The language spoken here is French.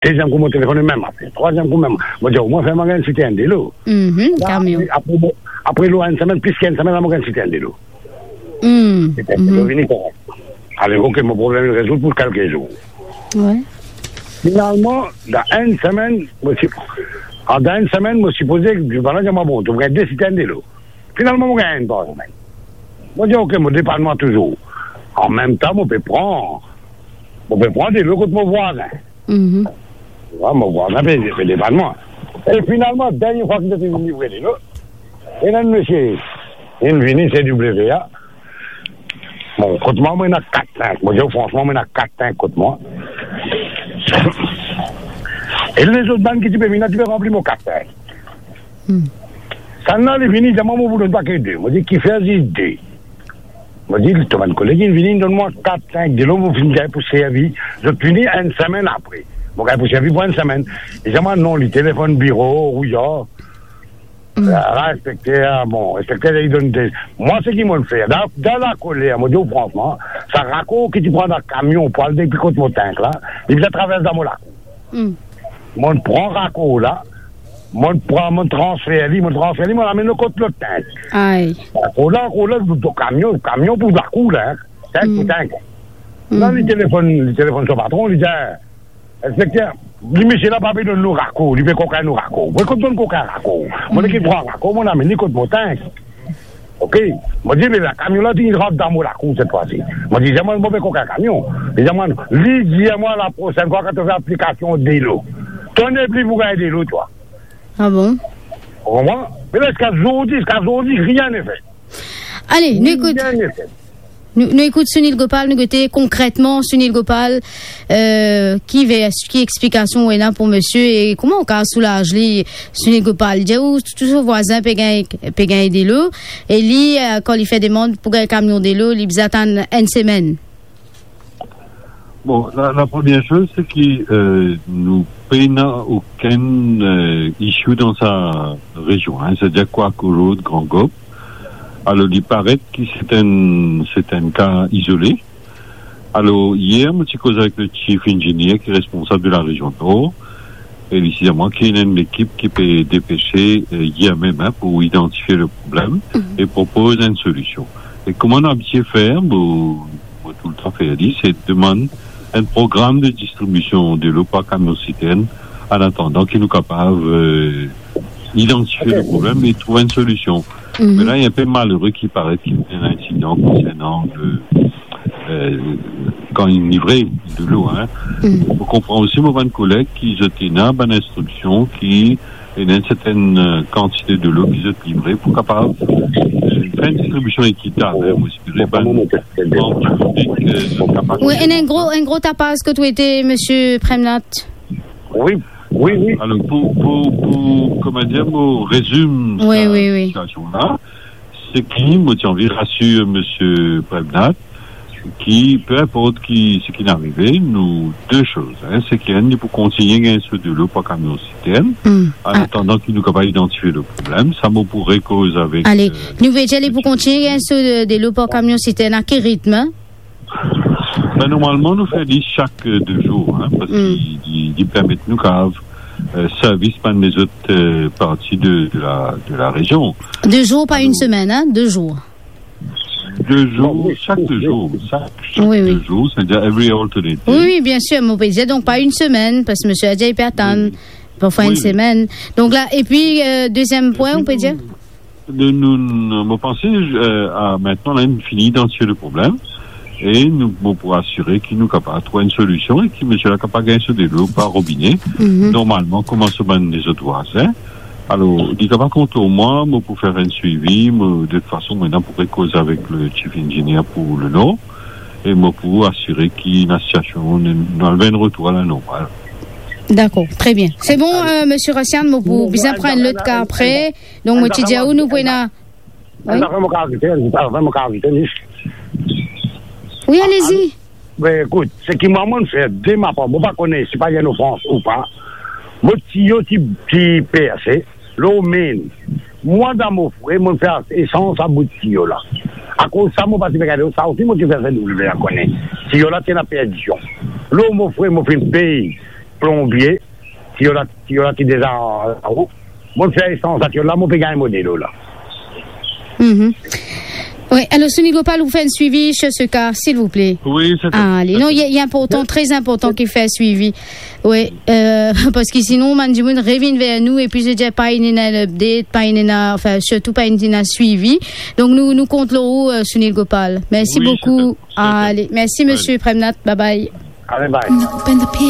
Deuxième coup, mon téléphone, même après. Troisième coup, même. Moi, au moins, faire un cité un délo. Camion. Après, l'eau, une semaine, plus qu'une semaine, on a un cité un délo. C'est venu correct. Allez, ok, mon problème est résolu pour quelques jours. Ouais. Finalement, dans une semaine, je supposais que je vais dire, bon, tu vas deux cités un délo. Finalement, on gagne pas. Moi, je dis, ok, mon département toujours. En même temps, on peut prendre des locaux de mon voisin. Mon voisin fait des départements. Et finalement, dernière fois que j'étais venu livrer des lots, et là, monsieur, il est venu, c'est WA. Bon, côté moi, il y en a 4-5. Moi, je dis, franchement, il y en a 4-5 côté moi. Et les autres banques qui tu peux venir, tu peux remplir mon 4-5. Ça n'a pas fini, j'ai mon boulot de pas que 2. Moi, je dis, qui fait 2. Moi, je dis, tu vas me collègue, il vient, donne-moi 4-5 de l'eau, vous finissez pour servir. Je finis une semaine après. Mon gars, pour servir pour une semaine. Et j'ai dit, non, le téléphone bureau, oui, respecter, il donne des. Moi, c'est qui m'ont fait. Dans la colère, moi, je dis, franchement, ça raconte que tu prends un camion pour aller depuis côté mon tank, là, il vient traverser dans mon lac. Moi, je prends un raccord, là. Moi, je prends mon transfert, moi, l'amène au côté de l'autre tank. Aïe. Là, le camion pour la cour, là. Tank pour tank. Là, le téléphone, son patron, il dit, inspecteur, lui, monsieur, là, pas besoin de nous raccord, il veut qu'on ait nous raccord. Moi, quand on donne un raccord, moi, qui prend un raccord, moi, l'amène au côté de mon tank. Ok? Moi, je dis, mais le camion, là, il rentre dans mon raccord cette fois-ci. Moi, je dis, moi, je vais qu'on ait un camion. Je dis, dis-moi la prochaine fois quand tu fais application d'élo. Tu n'es plus pour gagner d'élo, toi. Ah bon? Comment? Mais là, jusqu'à aujourd'hui, rien n'est fait. Allez, nous écoute Sunil Gopal, nous écoutons concrètement Sunil Gopal, qui explication est là pour monsieur et comment on peut soulager Sunil Gopal. Il dit où tout ce voisin peut gagner des lots et lui, quand il fait demande pour gagner un camion de l'eau, il attend une semaine. Bon, la première chose, c'est que nous payons aucun issue dans sa région. C'est-à-dire quoi qu'au de Grand Gop. Alors, il paraît que c'est un cas isolé. Alors, hier, je suis causé avec le chief engineer qui est responsable de la région Nord. Et décidément, qu'il y a une équipe qui peut dépêcher hier même pour identifier le problème et propose une solution. Et comment on a bien faire, tout le temps fait dit, c'est demander un programme de distribution de l'eau par camion citerne en attendant qu'il nous capable d'identifier le problème et trouver une solution. Mais là, il y a un peu malheureux qui paraît qu'il y a un incident concernant quand il livrait de l'eau. On comprend aussi, mon collègue, qui jetait une bonne instruction qui y a une certaine quantité de l'eau qui est livrée pour capable faire une distribution équitable. Oui, et un gros tapas que tu étais, monsieur Premnat. Oui. Alors, pour comment dire, pour résume cette situation-là, c'est qui, moi, j'ai envie de rassurer monsieur Premnat, qui, peu importe ce qui est arrivé, nous, deux choses, c'est qu'il faut continuer à gagner de l'eau par camion citerne, en attendant qu'il nous capable d'identifier le problème. Ça me pourrait cause avec. Allez, nous voulons aller pour continuer à gagner de l'eau par camion citerne, à quel rythme? Normalement, nous faisons chaque 2 jours, parce qu'ils permettent nous qu'avec service par les autres parties de la région. 2 jours, pas une semaine, 2 jours. 2 jours, chaque 2 jours. Chaque 2 jours, c'est-à-dire every alternate. Oui, bien sûr, mais on peut dire donc pas une semaine, parce que monsieur a déjà pu attendre parfois une semaine. Donc là, et puis, deuxième point, on peut dire? Nous pensons à maintenant, là, nous finissons d'identifier le problème. Et nous pour assurer qu'il nous capable de trouver une solution et que monsieur est capable de gagner de l'eau par robinet. Normalement, comment se battent les autres voisins. Alors, il va compter au moins pour faire un suivi. De toute façon, maintenant, pour causer avec le chief engineer pour le Nord. Et pour assurer qu'il y a une association, un retour à la normale. D'accord, très bien. C'est bon, monsieur Rossian, pour bien prendre l'autre cas après. Donc, moi, tu dis où nous pouvons. Oui, allez-y. Mais écoute, ce qui m'a fait dès ma part, je ne connais pas si pas en France ou pas. Moi, si je suis percé, l'eau mine. Moi, dans mon frère, je fais essence à bout de tuyau là. À cause de ça, je vais regarder ça aussi, je vais faire ça, je vais connaître. Si je la tiens la perdition. L'eau, mon frère, je fais une paye. plombier, qui est déjà en route. Moi, je fais essence, là, mon péga un modèle, là. Oui, alors, Sonny Gopal, vous faites un suivi sur ce cas, s'il vous plaît. Oui, c'est allez, non, il y a important, très important qu'il fait un suivi. Oui, parce que sinon, man, du monde revient vers nous et puis j'ai déjà pas une update, enfin, surtout pas une suivi. Donc, nous comptons Sonny Gopal. Merci beaucoup. Allez, merci, monsieur Premnath. Bye bye. Allez, bye.